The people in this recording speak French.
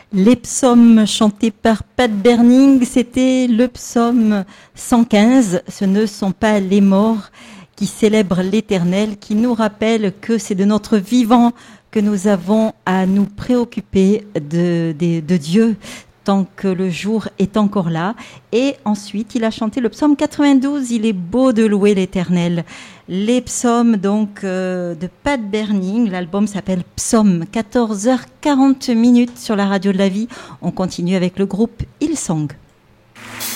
Les psaumes chantés par Pat Berning, c'était le psaume 115. Ce ne sont pas les morts qui célèbrent l'Éternel, qui nous rappellent que c'est de notre vivant que nous avons à nous préoccuper de Dieu tant que le jour est encore là. Et ensuite, il a chanté le psaume 92, il est beau de louer l'Éternel. Les psaumes donc de Pat Berning, l'album s'appelle Psaume, 14h40 sur la radio de la vie. On continue avec le groupe Hillsong.